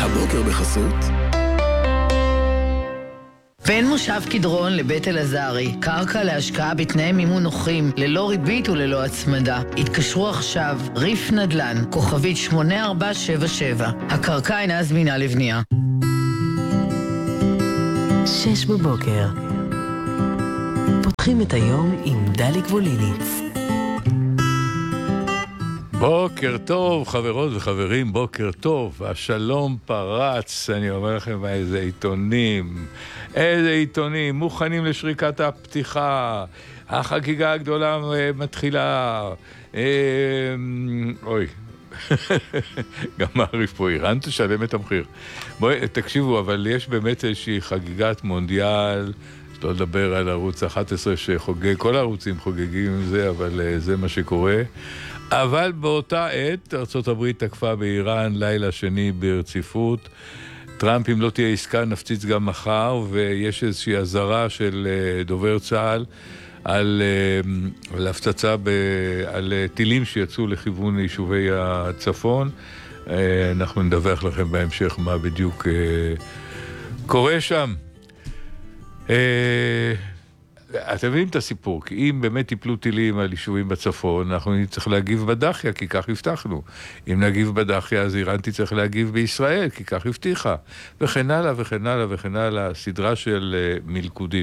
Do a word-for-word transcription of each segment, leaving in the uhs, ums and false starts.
הבוקר בחסות בין מושב קדרון לבית אלעזרי, קרקע להשקעה בתנאי מימון נוחים, ללא ריבית וללא הצמדה. התקשרו עכשיו, ריף נדל"ן, כוכבית שמונה ארבע שבע שבע. הקרקע אינה זמינה לבנייה. שש בבוקר. פותחים את היום עם דליק ווליניץ. בוקר טוב, חברות וחברים, בוקר טוב. השלום פרץ, אני אומר לכם, איזה עיתונים, איזה עיתונים, מוכנים לשריקת הפתיחה, החגיגה הגדולה מתחילה. אוי, גם מעריף פה, איראן תשלם את המחיר. בואי, תקשיבו, אבל יש באמת איזושהי חגיגת מונדיאל, לא לדבר על ערוץ אחת עשרה שחוגג, כל הערוצים חוגגים עם זה, אבל זה מה שקורה. אבל באותה עת, ארצות הברית תקפה באיראן לילה שני ברציפות. טראמפ, אם לא תהיה עסקה, נפציץ גם מחר, ויש איזושהי הזרה של דובר צה"ל על, על הפצצה, ב, על טילים שיצאו לכיוון יישובי הצפון. אנחנו נדווח לכם בהמשך מה בדיוק קורה שם. אתם מבינים את הסיפור, כי אם באמת טיפלו טילים על יישובים בצפון, אנחנו נצטרך להגיב בדחיה, כי כך הבטחנו. אם נגיב בדחיה, אז איראן תצטרך להגיב בישראל, כי כך הבטיחה. וכן הלאה וכן הלאה וכן הלאה, סדרה של uh, מלכודים.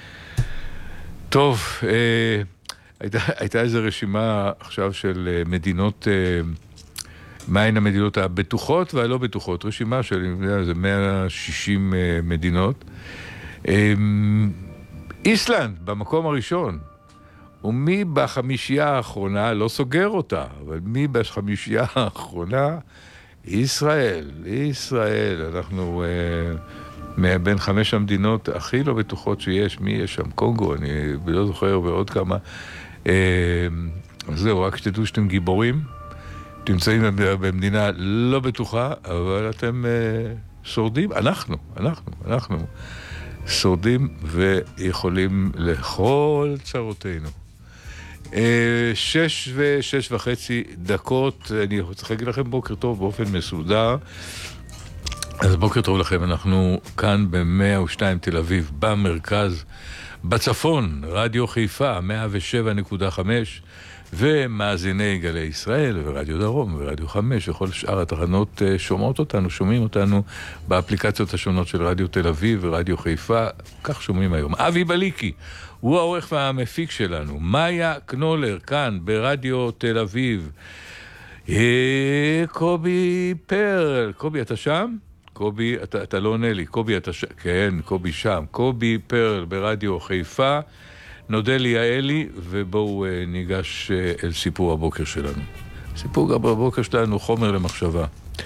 טוב, uh, הייתה, הייתה איזו רשימה עכשיו של uh, מדינות, uh, מהן המדינות הבטוחות והלא בטוחות, רשימה של זה מאה ושישים uh, מדינות. Uh, איסלנד במקום הראשון, ומי בחמישייה האחרונה, לא סוגר אותה, אבל מי בחמישייה האחרונה? ישראל, ישראל, אנחנו אה, בין חמש המדינות הכי לא בטוחות שיש, מי יש שם? קונגו, אני לא זוכר, ועוד כמה. אה, זהו, רק שתדעו שאתם גיבורים, תמצאים במדינה לא בטוחה, אבל אתם אה, שורדים, אנחנו, אנחנו, אנחנו. שורדים ויכולים לכל צרותינו. שש ושש וחצי דקות, אני צריך להגיד לכם בוקר טוב באופן מסודר. אז בוקר טוב לכם, אנחנו כאן ב-מאה ושתיים תל אביב, במרכז, בצפון, רדיו חיפה, מאה ושבע נקודה חמש, ומאזיני גלי ישראל, ורדיו דרום, ורדיו חמש, וכל שאר התחנות שומעות אותנו, שומעים אותנו באפליקציות השונות של רדיו תל אביב ורדיו חיפה, כך שומעים היום. אבי בליקי, הוא העורך והמפיק שלנו. מאיה קנולר, כאן ברדיו תל אביב. קובי פרל, קובי אתה שם? קובי, אתה, אתה לא עונה לי, קובי אתה שם, כן, קובי שם. קובי פרל ברדיו חיפה. נודה לי יעלי, ובואו ניגש אל סיפור הבוקר שלנו. סיפור הבוקר שלנו חומר למחשבה.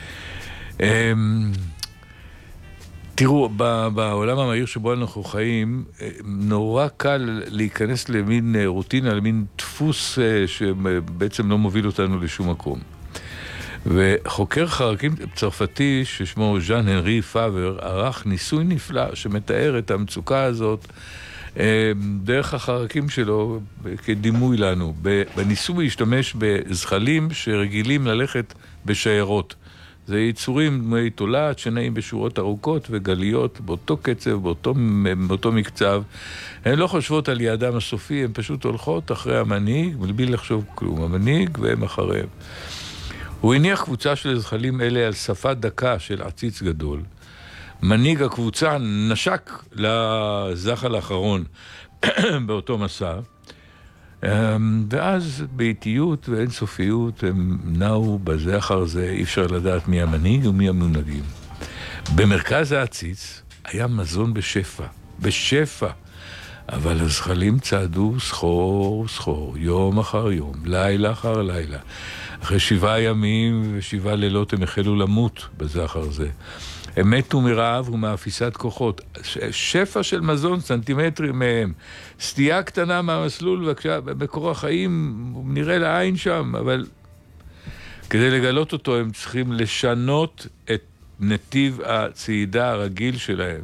תראו, בעולם המהיר שבו אנחנו חיים, נורא קל להיכנס למין רוטינה, למין דפוס שבעצם לא מוביל אותנו לשום מקום. וחוקר חרקים צרפתי ששמו ז'אן הנרי פאבר ערך ניסוי נפלא שמתאר את המצוקה הזאת דרך החרקים שלו כדימוי לנו. בניסוי השתמש בזחלים שרגילים ללכת בשיירות. זה יצורים דמי תולעת שנעים בשורות ארוכות וגליות באותו קצב, באותו, באותו מקצב. הן לא חושבות על יעדם הסופי, הן פשוט הולכות אחרי המנהיג, מבלי לחשוב כלום. המנהיג והם אחריהם. הוא הניח קבוצה של זחלים אלה על שפה דקה של עציץ גדול. מנהיג הקבוצה נשק לזחל האחרון באותו מסע, ואז באיטיות ואינסופיות הם נעו בזה אחר זה, אי אפשר לדעת מי המנהיג ומי המונהגים. במרכז העציץ היה מזון בשפע, בשפע, אבל הזחלים צעדו סחור סחור, יום אחר יום, לילה אחר לילה. אחרי שבעה ימים ושבעה לילות הם החלו למות בזה אחר זה. הם מתו מרעב ומאפיסת כוחות. שפע של מזון, סנטימטרים מהם. סטייה קטנה מהמסלול, בקור החיים נראה לעין שם, אבל כדי לגלות אותו הם צריכים לשנות את נתיב הצעידה הרגיל שלהם.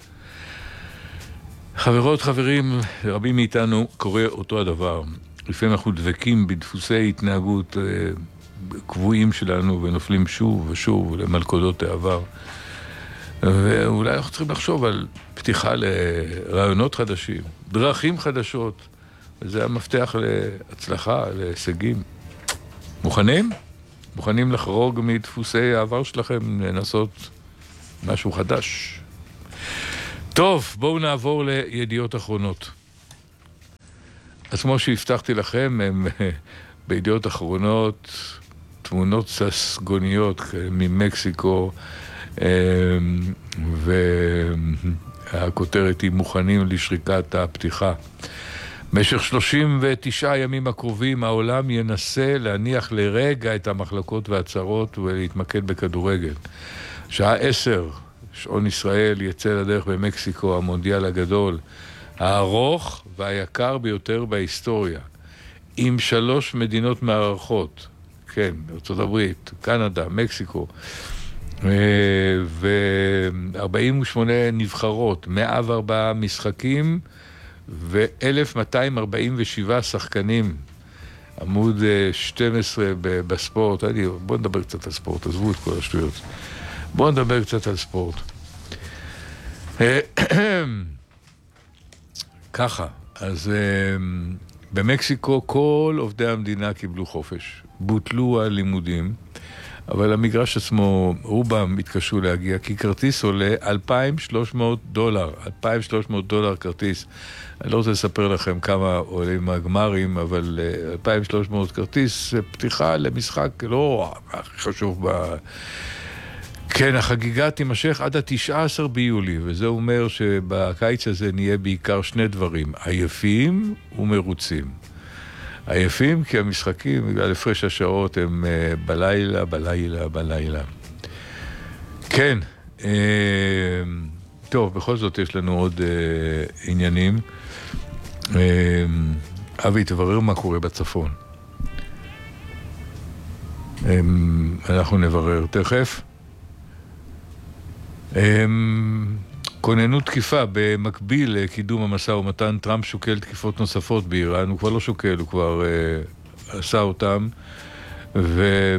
חברות, חברים, רבים מאיתנו קורא אותו הדבר. לפעמים אנחנו דבקים בדפוסי התנהגות קבועים שלנו ונופלים שוב ושוב למלכודות העבר. ואולי אנחנו צריכים לחשוב על פתיחה לרעיונות חדשים, דרכים חדשות, וזה המפתח להצלחה, להישגים. מוכנים? מוכנים לחרוג מדפוסי העבר שלכם, לנסות משהו חדש? טוב, בואו נעבור לידיעות אחרונות. אז כמו שהבטחתי לכם, הם בידיעות אחרונות, תמונות ססגוניות ממקסיקו, והכותרת היא מוכנים לשריקת הפתיחה. במשך שלושים ותשעה ימים הקרובים העולם ינסה להניח לרגע את המחלקות והצרות ולהתמקד בכדורגל. שעה עשר, שעון ישראל יצא לדרך במקסיקו, המונדיאל הגדול, הארוך והיקר ביותר בהיסטוריה, עם שלוש מדינות מארחות, כן, ארצות הברית, קנדה, מקסיקו, ו-ארבעים ושמונה נבחרות, מאה וארבעה משחקים ו-אלף מאתיים ארבעים ושבעה שחקנים. עמוד שתים עשרה בספורט. בואו נדבר קצת על ספורט, עזבו את כל השטויות. בואו נדבר קצת על ספורט. ככה, אז במקסיקו כל עובדי המדינה קיבלו חופש. בוטלו הלימודים, אבל המגרש עצמו, רובם התקשו להגיע, כי כרטיס עולה אלפיים ושלוש מאות דולר. אלפיים ושלוש מאות דולר כרטיס. אני לא רוצה לספר לכם כמה עולים הגמרים, אבל אלפיים ושלוש מאות כרטיס, פתיחה למשחק לא הכי חשוב ב... כן, החגיגה תימשך עד ה-תשעה עשר ביולי, וזה אומר שבקיץ הזה נהיה בעיקר שני דברים, עייפים ומרוצים. עייפים כי המשחקים, בגלל הפרש השעות, הם בלילה, בלילה, בלילה. כן, טוב, בכל זאת יש לנו עוד עניינים. אבי, תברר מה קורה בצפון. אנחנו נברר תכף. כוננות תקיפה במקביל לקידום המשא ומתן. טראמפ שוקל תקיפות נוספות באיראן, הוא כבר לא שוקל, הוא כבר uh, עשה אותם, ו...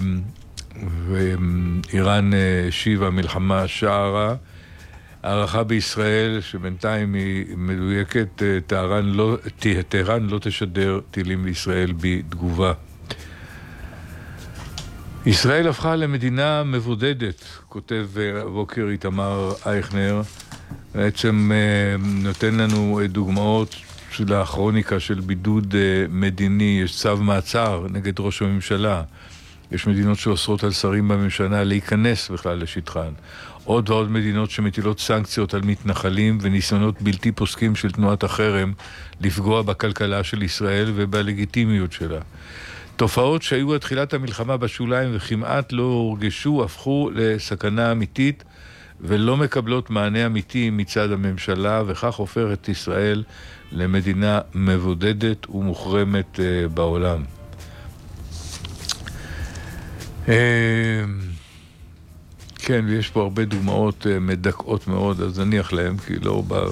ואיראן השיבה מלחמה שערה. הערכה בישראל שבינתיים היא מדויקת, טהרן לא, טהרן לא תשדר טילים לישראל בתגובה. ישראל הפכה למדינה מבודדת, כותב הבוקר איתמר אייכנר, בעצם נותן לנו דוגמאות של הכרוניקה של בידוד מדיני. יש צו מעצר נגד ראש הממשלה, יש מדינות שאוסרות על שרים בממשלה להיכנס בכלל לשטחן, עוד ועוד מדינות שמטילות סנקציות על מתנחלים וניסיונות בלתי פוסקים של תנועת החרם לפגוע בכלכלה של ישראל ובלגיטימיות שלה. תופעות שהיו עד תחילת המלחמה בשוליים וכמעט לא הורגשו, הפכו לסכנה אמיתית ולא מקבלות מענה אמיתי מצד הממשלה, וכך הופך את ישראל למדינה מבודדת ומוחרמת בעולם. כן, ויש פה הרבה דוגמאות מדכאות מאוד, אז נניח להם, כי לא בא...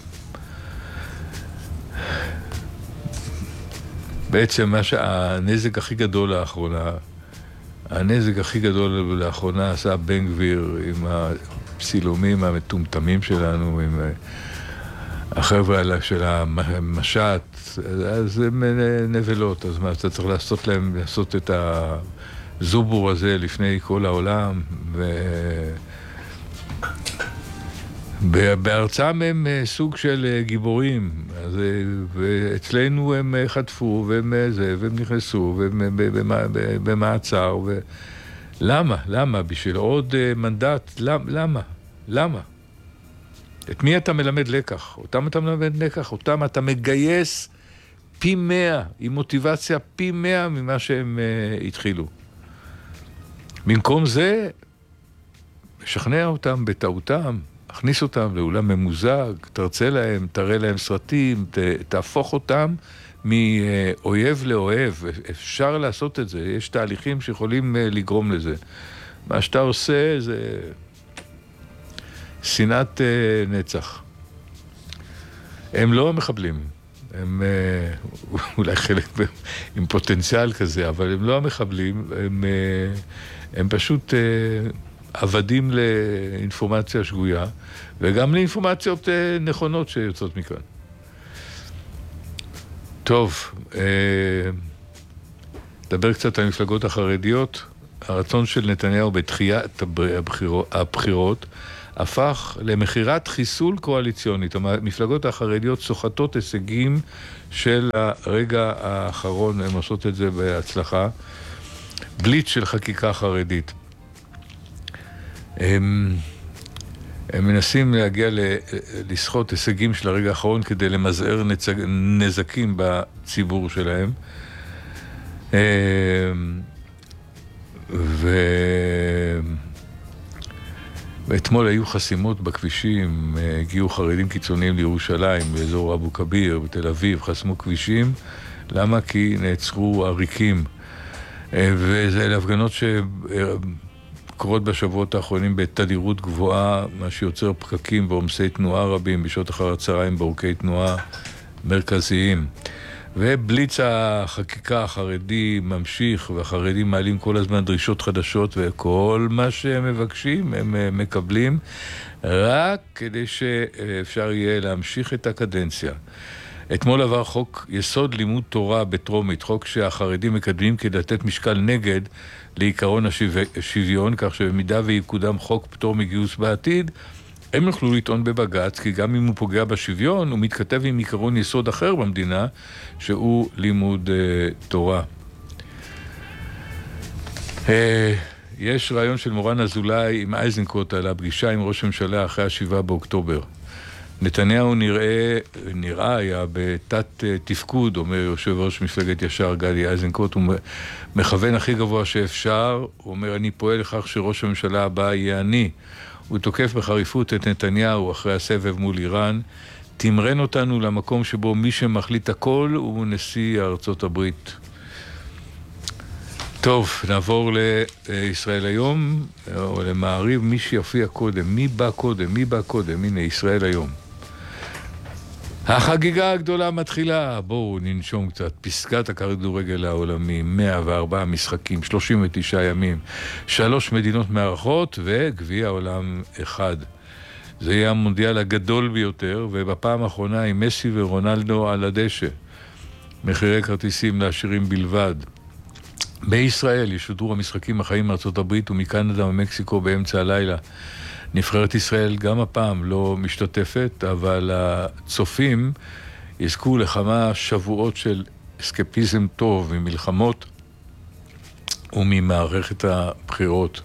בעצם מה שהנזק הכי גדול לאחרונה, הנזק הכי גדול לאחרונה עשה בן גביר עם הפסילומים המטומטמים שלנו, עם החבר'ה של המשט, אז הם נבלות, אז מה, אתה צריך לעשות להם, לעשות את הזובור הזה לפני כל העולם, ו... בארצם הם סוג של גיבורים, אז, ואצלנו הם חטפו, והם, זה, והם נכנסו, והם במעצר, ו... למה? למה? בשביל עוד מנדט? למה? למה? למה? את מי אתה מלמד לקח? אותם אתה מלמד לקח, אותם אתה מגייס פי מאה, עם מוטיבציה פי מאה ממה שהם uh, התחילו. במקום זה, משכנע אותם בטעותם, הכניס אותם לאולם ממוזג, תרצה להם, תראה להם סרטים, ת, תהפוך אותם מאויב לאוהב. אפשר לעשות את זה, יש תהליכים שיכולים לגרום לזה. מה שאתה עושה זה שנאת נצח. הם לא המחבלים, הם אולי חלק עם פוטנציאל כזה, אבל הם לא המחבלים, הם, הם פשוט עבדים לאינפורמציה שגויה, וגם לאינפורמציות נכונות שיוצאות מכאן. טוב, דבר קצת על המפלגות החרדיות. הרצון של נתניהו בתחיית הבחירות הפך למחירת חיסול קואליציונית. המפלגות החרדיות סוחטות הישגים של הרגע האחרון, הן עושות את זה בהצלחה. בליץ של חקיקה חרדית. הם, הם מנסים להגיע לסחוט הישגים של הרגע האחרון כדי למזער נצג, נזקים בציבור שלהם. ו... ואתמול היו חסימות בכבישים, הגיעו חרדים קיצוניים לירושלים, באזור אבו כביר, בתל אביב, חסמו כבישים. למה? כי נעצרו עריקים. וזה אלה הפגנות שקורות בשבועות האחרונים בתדירות גבוהה, מה שיוצר פקקים ועומסי תנועה רבים בשעות אחר הצהריים בעורקי תנועה מרכזיים. ובליץ החקיקה החרדי ממשיך, והחרדים מעלים כל הזמן דרישות חדשות, וכל מה שהם מבקשים הם מקבלים, רק כדי שאפשר יהיה להמשיך את הקדנציה. אתמול עבר חוק יסוד לימוד תורה בטרומית, חוק שהחרדים מקדמים כדי לתת משקל נגד לעיקרון השוויון, כך שבמידה ויקודם חוק פטור מגיוס בעתיד, הם יוכלו לטעון בבג"ץ, כי גם אם הוא פוגע בשוויון, הוא מתכתב עם עיקרון יסוד אחר במדינה, שהוא לימוד uh, תורה. Uh, יש רעיון של מורן אזולאי עם אייזנקוט על הפגישה עם ראש הממשלה אחרי השבעה באוקטובר. נתניהו נראה, נראה היה בתת תפקוד, אומר יושב ראש מפלגת ישר גדי אייזנקוט, הוא מכוון הכי גבוה שאפשר, הוא אומר, אני פועל לכך שראש הממשלה הבא יהיה אני. הוא תוקף בחריפות את נתניהו אחרי הסבב מול איראן, תמרן אותנו למקום שבו מי שמחליט הכל הוא נשיא ארצות הברית. טוב, נעבור לישראל היום, או למעריב, מי שיופיע קודם, מי בא קודם, מי בא קודם, הנה ישראל היום. החגיגה הגדולה מתחילה, בואו ננשום קצת, פסקת הכדורגל העולמי, מאה וארבעה משחקים, שלושים ותשעה ימים, שלוש מדינות מארחות וגביע העולם אחד. זה יהיה המונדיאל הגדול ביותר, ובפעם האחרונה עם מסי ורונלדו על הדשא. מחירי כרטיסים לעשירים בלבד. בישראל ישודרו המשחקים החיים מארצות הברית ומקנדה ומקסיקו באמצע הלילה. נבחרת ישראל גם הפעם לא משתתפת, אבל הצופים יזכו לכמה שבועות של אסקפיזם טוב ממלחמות וממערכת הבחירות.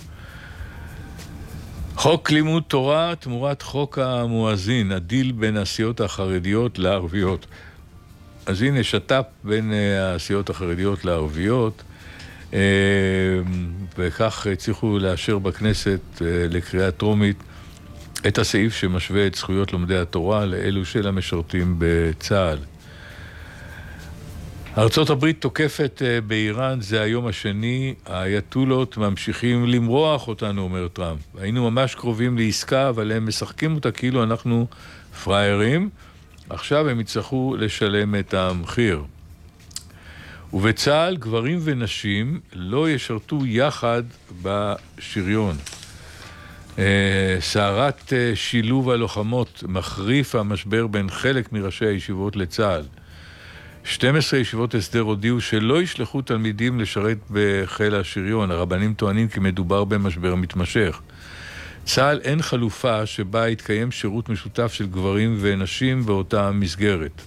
חוק לימוד תורה תמורת חוק המואזין, הדיל בין הסיעות החרדיות לערביות. אז הנה שת"פ בין הסיעות החרדיות לערביות, וכך הצליחו לאשר בכנסת לקריאה טרומית את הסעיף שמשווה את זכויות לומדי התורה לאלו של המשרתים בצה"ל. ארצות הברית תוקפת באיראן, זה היום השני, האייתולות ממשיכים למרוח אותנו, אומר טראמפ. היינו ממש קרובים לעסקה, אבל הם משחקים אותה כאילו אנחנו פריירים, עכשיו הם יצטרכו לשלם את המחיר. ובצה"ל גברים ונשים לא ישרתו יחד בשריון. סערת שילוב הלוחמות מחריף המשבר בין חלק מראשי הישיבות לצה"ל. שתים עשרה ישיבות הסדר הודיעו שלא ישלחו תלמידים לשרת בחיל השריון. הרבנים טוענים כי מדובר במשבר מתמשך. צה"ל אין חלופה שבה יתקיים שירות משותף של גברים ונשים באותה מסגרת.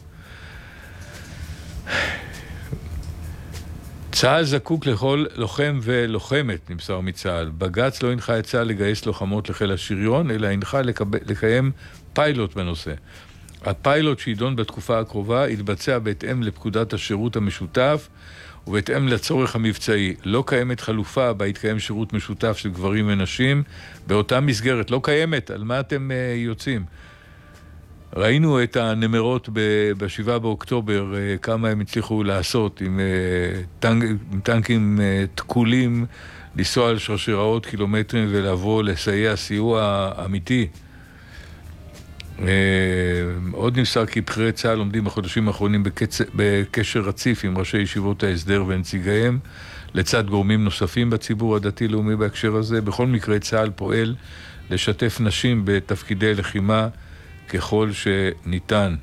צה"ל זקוק לכל לוחם ולוחמת, נמסר מצה"ל. בג"ץ לא הנחה את צה"ל לגייס לוחמות לחיל השריון, אלא הנחה לקב... לקיים פיילוט בנושא. הפיילוט שידון בתקופה הקרובה יתבצע בהתאם לפקודת השירות המשותף ובהתאם לצורך המבצעי. לא קיימת חלופה בה יתקיים שירות משותף של גברים ונשים באותה מסגרת. לא קיימת. על מה אתם uh, יוצאים? ראינו את הנמרות בשבעה באוקטובר, כמה הם הצליחו לעשות עם, טנק, עם טנקים תקולים, לנסוע על שרשראות קילומטרים ולבוא לסייע סיוע אמיתי. עוד נמסר כי בכירי צה"ל עומדים בחודשים האחרונים בקצ... בקשר רציף עם ראשי ישיבות ההסדר ונציגיהם, לצד גורמים נוספים בציבור הדתי-לאומי בהקשר הזה. בכל מקרה צה"ל פועל לשתף נשים בתפקידי לחימה ככל שניתן.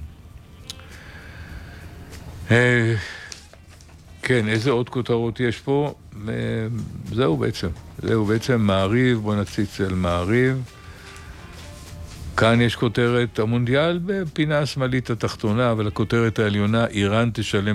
כן, איזה עוד כותרות יש פה? זהו בעצם. זהו בעצם מעריב, בוא נציץ על מעריב. כאן יש כותרת המונדיאל בפינה השמאלית התחתונה, אבל הכותרת העליונה, איראן תשלם